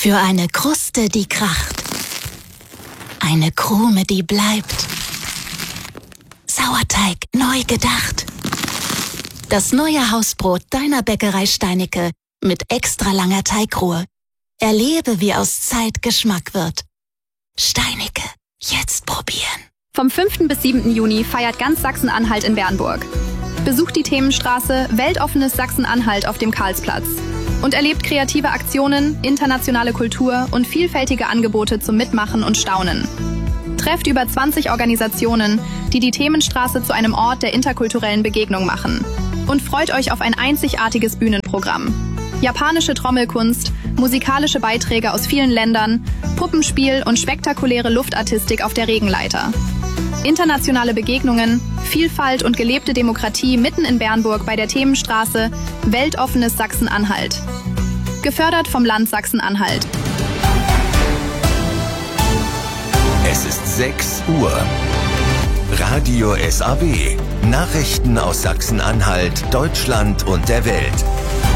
Für eine Kruste, die kracht. Eine Krume, die bleibt. Sauerteig neu gedacht. Das neue Hausbrot deiner Bäckerei Steinicke mit extra langer Teigruhe. Erlebe, wie aus Zeit Geschmack wird. Steinicke, jetzt probieren. Vom 5. bis 7. Juni feiert ganz Sachsen-Anhalt in Bernburg. Besucht die Themenstraße Weltoffenes Sachsen-Anhalt auf dem Karlsplatz und erlebt kreative Aktionen, internationale Kultur und vielfältige Angebote zum Mitmachen und Staunen. Trefft über 20 Organisationen, die die Themenstraße zu einem Ort der interkulturellen Begegnung machen. Und freut euch auf ein einzigartiges Bühnenprogramm. Japanische Trommelkunst, musikalische Beiträge aus vielen Ländern, Puppenspiel und spektakuläre Luftartistik auf der Regenleiter. Internationale Begegnungen, Vielfalt und gelebte Demokratie mitten in Bernburg bei der Themenstraße Weltoffenes Sachsen-Anhalt. Gefördert vom Land Sachsen-Anhalt. Es ist 6 Uhr. Radio SAW. Nachrichten aus Sachsen-Anhalt, Deutschland und der Welt.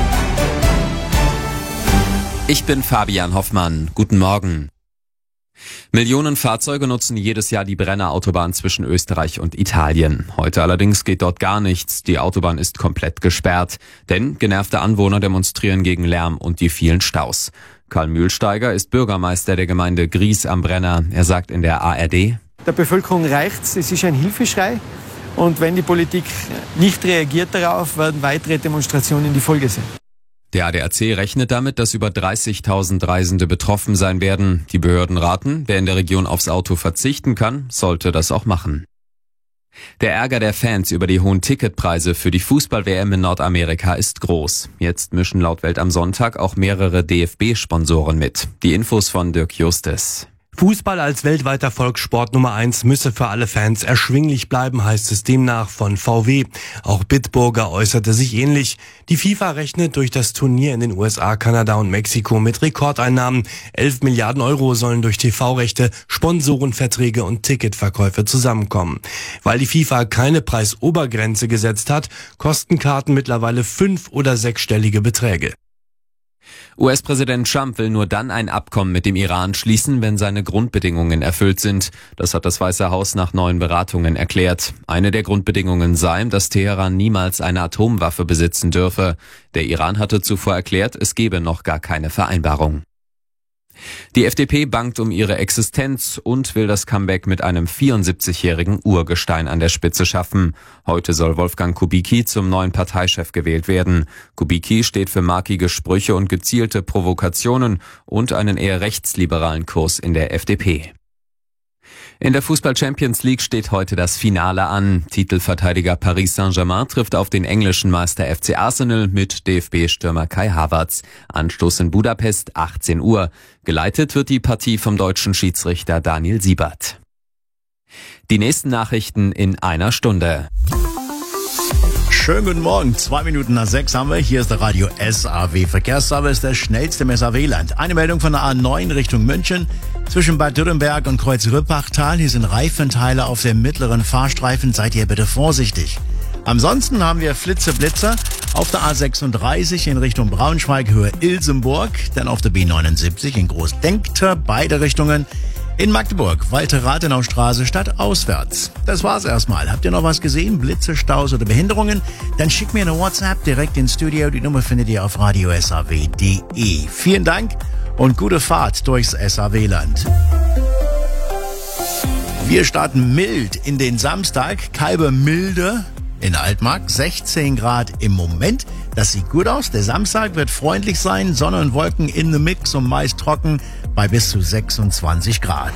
Ich bin Fabian Hoffmann. Guten Morgen. Millionen Fahrzeuge nutzen jedes Jahr die Brennerautobahn zwischen Österreich und Italien. Heute allerdings geht dort gar nichts. Die Autobahn ist komplett gesperrt. Denn genervte Anwohner demonstrieren gegen Lärm und die vielen Staus. Karl Mühlsteiger ist Bürgermeister der Gemeinde Gries am Brenner. Er sagt in der ARD: Der Bevölkerung reicht's, es ist ein Hilfeschrei. Und wenn die Politik nicht reagiert darauf, werden weitere Demonstrationen die Folge sein. Der ADAC rechnet damit, dass über 30.000 Reisende betroffen sein werden. Die Behörden raten, wer in der Region aufs Auto verzichten kann, sollte das auch machen. Der Ärger der Fans über die hohen Ticketpreise für die Fußball-WM in Nordamerika ist groß. Jetzt mischen laut Welt am Sonntag auch mehrere DFB-Sponsoren mit. Die Infos von Dirk Justes. Fußball als weltweiter Volkssport Nummer 1 müsse für alle Fans erschwinglich bleiben, heißt es demnach von VW. Auch Bitburger äußerte sich ähnlich. Die FIFA rechnet durch das Turnier in den USA, Kanada und Mexiko mit Rekordeinnahmen. 11 Milliarden Euro sollen durch TV-Rechte, Sponsorenverträge und Ticketverkäufe zusammenkommen. Weil die FIFA keine Preisobergrenze gesetzt hat, kosten Karten mittlerweile 5- oder 6-stellige Beträge. US-Präsident Trump will nur dann ein Abkommen mit dem Iran schließen, wenn seine Grundbedingungen erfüllt sind. Das hat das Weiße Haus nach neuen Beratungen erklärt. Eine der Grundbedingungen sei, dass Teheran niemals eine Atomwaffe besitzen dürfe. Der Iran hatte zuvor erklärt, es gebe noch gar keine Vereinbarung. Die FDP bangt um ihre Existenz und will das Comeback mit einem 74-jährigen Urgestein an der Spitze schaffen. Heute soll Wolfgang Kubicki zum neuen Parteichef gewählt werden. Kubicki steht für markige Sprüche und gezielte Provokationen und einen eher rechtsliberalen Kurs in der FDP. In der Fußball-Champions League steht heute das Finale an. Titelverteidiger Paris Saint-Germain trifft auf den englischen Meister FC Arsenal mit DFB-Stürmer Kai Havertz. Anstoß in Budapest 18 Uhr. Geleitet wird die Partie vom deutschen Schiedsrichter Daniel Siebert. Die nächsten Nachrichten in einer Stunde. Schönen guten Morgen, 2 Minuten nach 6 haben wir. Hier ist der Radio SAW Verkehrsservice, der schnellste im SAW-Land. Eine Meldung von der A9 Richtung München. Zwischen Bad Dürrenberg und Kreuz-Rüppachtal. Hier sind Reifenteile auf dem mittleren Fahrstreifen. Seid ihr bitte vorsichtig. Ansonsten haben wir Flitze-Blitzer auf der A36 in Richtung Braunschweig, Höhe Ilsenburg. Dann auf der B79 in Großdenkter, beide Richtungen. In Magdeburg, Walter-Rathenau-Straße stadtauswärts. Das war's erstmal. Habt ihr noch was gesehen? Blitze, Staus oder Behinderungen? Dann schickt mir eine WhatsApp direkt ins Studio. Die Nummer findet ihr auf radiosaw.de. Vielen Dank und gute Fahrt durchs SAW-Land. Wir starten mild in den Samstag. Kalbe milde in Altmark. 16 Grad im Moment. Das sieht gut aus. Der Samstag wird freundlich sein. Sonne und Wolken in the Mix und meist trocken bei bis zu 26 Grad.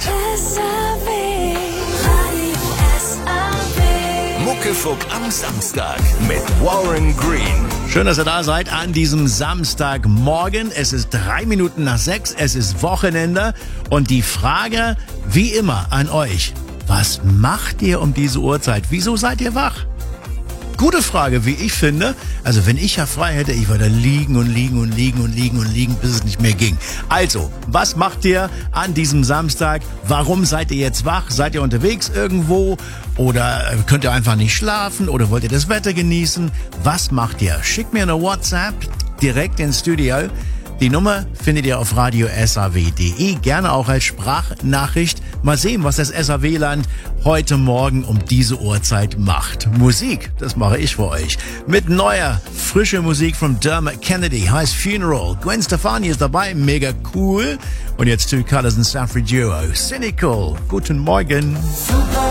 Muckefuck am Samstag mit Warren Green. Schön, dass ihr da seid an diesem Samstagmorgen. Es ist 3 Minuten nach 6. Es ist Wochenende. Und die Frage, wie immer, an euch. Was macht ihr um diese Uhrzeit? Wieso seid ihr wach? Gute Frage, wie ich finde. Also wenn ich ja frei hätte, ich würde liegen, bis es nicht mehr ging. Also, was macht ihr an diesem Samstag? Warum seid ihr jetzt wach? Seid ihr unterwegs irgendwo? Oder könnt ihr einfach nicht schlafen? Oder wollt ihr das Wetter genießen? Was macht ihr? Schickt mir eine WhatsApp direkt ins Studio. Die Nummer findet ihr auf radio-saw.de, gerne auch als Sprachnachricht. Mal sehen, was das SAW-Land heute Morgen um diese Uhrzeit macht. Musik, das mache ich für euch. Mit neuer, frischer Musik von Dermot Kennedy, heißt Funeral. Gwen Stefani ist dabei, mega cool. Und jetzt Two Colors and Sanford Duo, Cynical. Guten Morgen.